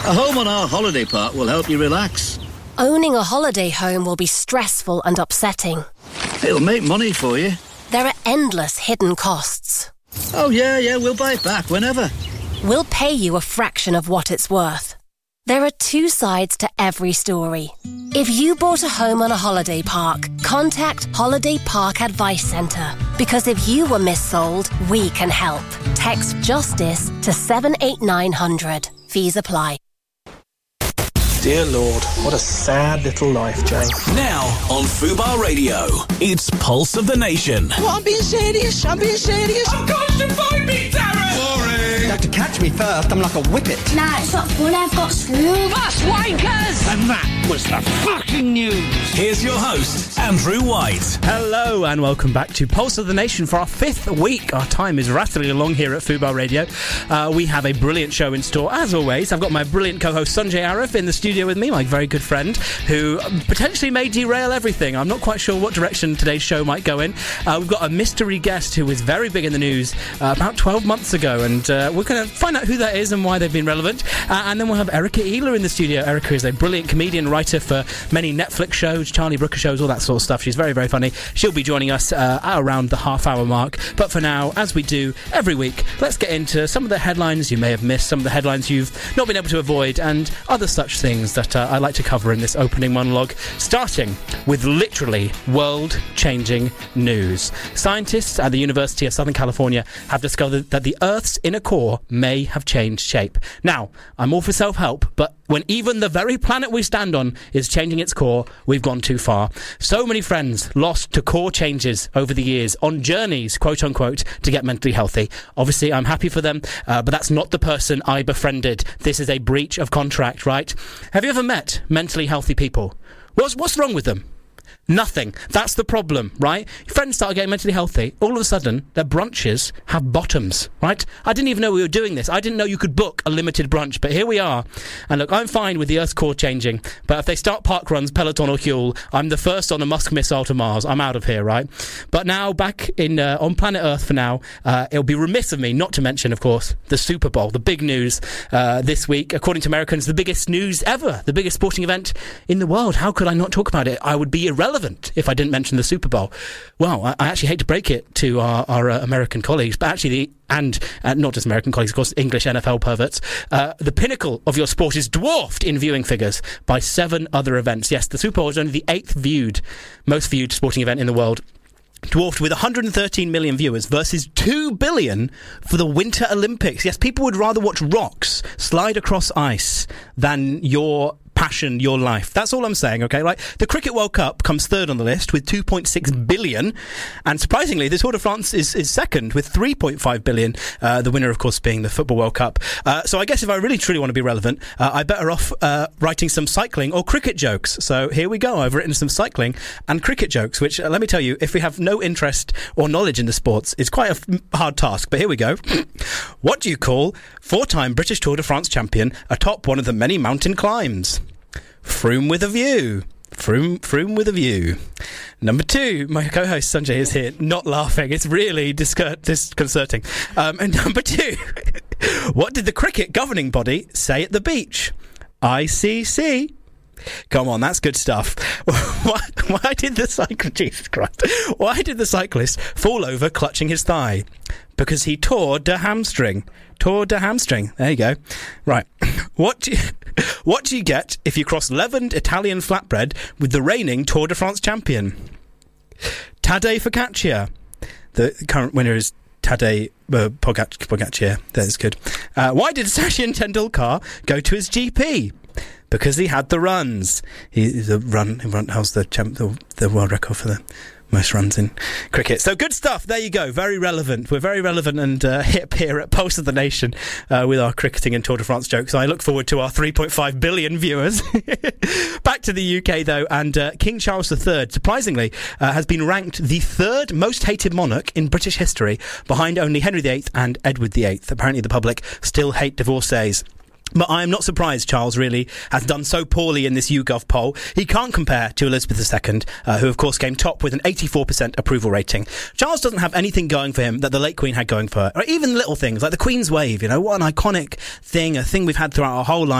A home on our holiday park will help you relax. Owning a holiday home will be stressful and upsetting. It'll make money for you. There are endless hidden costs. Oh, yeah, we'll buy it back whenever. We'll pay you a fraction of what it's worth. There are two sides to every story. If you bought a home on a holiday park, contact Holiday Park Advice Centre. Because if you were missold, we can help. Text JUSTICE to 78900. Fees apply. Dear Lord, what a sad little life, Jane. Now on Fubar Radio, it's Pulse of the Nation. Well, I'm being serious. Of course you find me, Darren! Boring! You have to catch me first. I'm like a whippet. Nah, it's not fun. I've got school. That's wankers! And that was the fucking news. Here's your host, Andrew White. Hello and welcome back to Pulse of the Nation for our fifth week. Our time is rattling along here at Fubar Radio. We have a brilliant show in store, as always. I've got my brilliant co-host Sanjay Arif in the studio with me, my very good friend, who potentially may derail everything. I'm not quite sure what direction today's show might go in. We've got a mystery guest who was very big in the news about 12 months ago, and we're going to find out who that is and why they've been relevant. And then we'll have Erica Ealer in the studio. Erica is a brilliant comedian, writer for many Netflix shows, Charlie Brooker shows, all that sort of stuff. She's very, very funny. She'll be joining us at around the half-hour mark. But for now, as we do every week, let's get into some of the headlines you may have missed, some of the headlines you've not been able to avoid, and other such things that I like to cover in this opening monologue, starting with literally world-changing news. Scientists at the University of Southern California have discovered that the Earth's inner core may have changed shape. Now, I'm all for self-help, but when even the very planet we stand on is changing its core, we've gone too far. So many friends lost to core changes over the years on journeys, quote-unquote, to get mentally healthy. Obviously, I'm happy for them, but that's not the person I befriended. This is a breach of contract, right? Have you ever met mentally healthy people? What's wrong with them? Nothing. That's the problem, right? Your friends start getting mentally healthy. All of a sudden, their brunches have bottoms, right? I didn't even know we were doing this. I didn't know you could book a limited brunch, but here we are. And look, I'm fine with the Earth's core changing, but if they start park runs, Peloton or Huel, I'm the first on a Musk missile to Mars. I'm out of here, right? But now, back in on planet Earth for now, it'll be remiss of me not to mention, of course, the Super Bowl, the big news this week. According to Americans, the biggest news ever, the biggest sporting event in the world. How could I not talk about it? I would be irrelevant if I didn't mention the Super Bowl. Well, I actually hate to break it to our American colleagues, but actually, not just American colleagues, of course, English NFL perverts, the pinnacle of your sport is dwarfed in viewing figures by 7 other events. Yes, the Super Bowl is only the 8th most viewed sporting event in the world, dwarfed with 113 million viewers versus 2 billion for the Winter Olympics. Yes, people would rather watch rocks slide across ice than your passion, your life. That's all I'm saying, okay? Right? The Cricket World Cup comes third on the list with 2.6 billion, and surprisingly, the Tour de France is second with 3.5 billion, the winner, of course, being the Football World Cup. So I guess if I really truly want to be relevant, I better off writing some cycling or cricket jokes. So here we go. I've written some cycling and cricket jokes, which, let me tell you, if we have no interest or knowledge in the sports, it's quite a hard task. But here we go. What do you call 4-time British Tour de France champion atop one of the many mountain climbs? Froome with a view. Froome with a view. Number 2, my co-host Sanjay is here, not laughing. It's really disconcerting. And number 2, what did the cricket governing body say at the beach? ICC. Come on, that's good stuff. Why did the cyclist, Jesus Christ, why did the cyclist fall over clutching his thigh? Because he tore the hamstring. Tore the hamstring. There you go. Right. What do you get if you cross leavened Italian flatbread with the reigning Tour de France champion? Tadej Pogacar. The current winner is Tadej Pogacar. That is good. Why did Sachin Tendulkar go to his GP? Because he had the runs. How's the world record for the most runs in cricket. So good stuff. There you go. Very relevant. We're very relevant and hip here at Pulse of the Nation with our cricketing and Tour de France jokes. I look forward to our 3.5 billion viewers. Back to the UK, though, and King Charles III, surprisingly, has been ranked the 3rd most hated monarch in British history, behind only Henry VIII and Edward VIII. Apparently the public still hate divorcees. But I am not surprised Charles really has done so poorly in this YouGov poll. He can't compare to Elizabeth II, who of course came top with an 84% approval rating. Charles doesn't have anything going for him that the late Queen had going for her, or even little things like the Queen's Wave, you know, what an iconic thing, a thing we've had throughout our whole life.